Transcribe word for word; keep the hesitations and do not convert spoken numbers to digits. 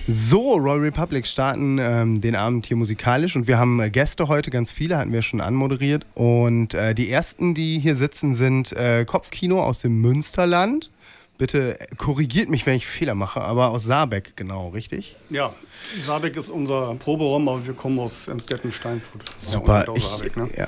So, Royal Republic starten ähm, den Abend hier musikalisch und wir haben äh, Gäste heute, ganz viele, hatten wir schon anmoderiert. Und äh, die ersten, die hier sitzen, sind äh, Kopfkino aus dem Münsterland. Bitte korrigiert mich, wenn ich Fehler mache, aber aus Saarbeck, genau, richtig? Ja, Saarbeck ist unser Proberaum, aber wir kommen aus Emstetten-Steinfurt. Super. Ja, ich, Saarbeck, ne? ja,